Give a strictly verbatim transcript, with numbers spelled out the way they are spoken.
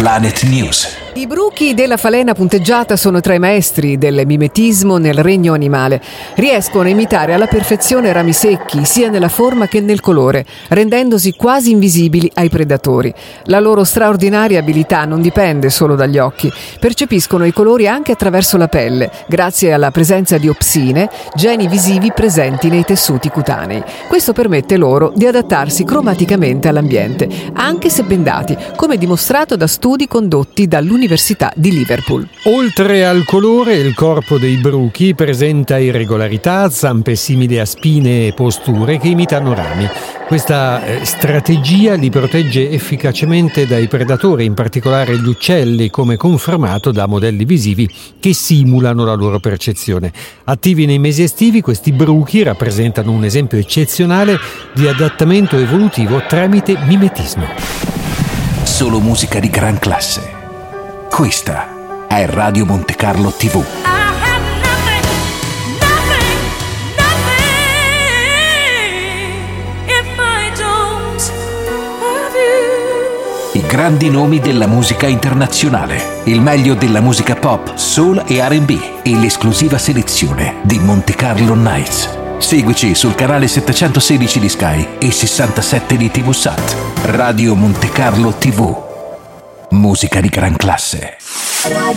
Planet News. I bruchi della falena punteggiata sono tra i maestri del mimetismo nel regno animale. Riescono a imitare alla perfezione rami secchi, sia nella forma che nel colore, rendendosi quasi invisibili ai predatori. La loro straordinaria abilità non dipende solo dagli occhi. Percepiscono i colori anche attraverso la pelle, grazie alla presenza di opsine, geni visivi presenti nei tessuti cutanei. Questo permette loro di adattarsi cromaticamente all'ambiente, anche se bendati, come dimostrato da studi condotti dall'Università di Liverpool. Oltre al colore, il corpo dei bruchi presenta irregolarità, zampe simili a spine e posture che imitano rami. Questa eh, strategia li protegge efficacemente dai predatori, in particolare gli uccelli, come confermato da modelli visivi che simulano la loro percezione. Attivi nei mesi estivi, questi bruchi rappresentano un esempio eccezionale di adattamento evolutivo tramite mimetismo. Solo musica di gran classe. Questa è Radio Monte Carlo tivù. I grandi nomi della musica internazionale, il meglio della musica pop, soul e R and B e l'esclusiva selezione di Monte Carlo Nights. Seguici sul canale settecentosedici di Sky e sessantasette di T V Sat. Radio Monte Carlo tivù. Musica di gran classe.